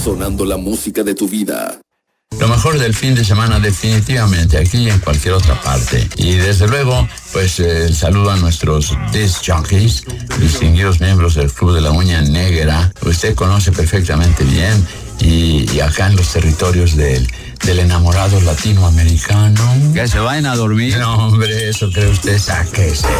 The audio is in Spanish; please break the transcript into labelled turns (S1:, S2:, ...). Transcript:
S1: sonando la música de tu vida.
S2: Lo mejor del fin de semana definitivamente, aquí y en cualquier otra parte. Y desde luego, pues el saludo a nuestros disc jockeys, distinguidos miembros del Club de la Uña Negra. Usted conoce perfectamente bien y acá en los territorios del enamorado latinoamericano.
S3: Que se vayan a dormir.
S2: No, hombre, eso cree usted, sáquese.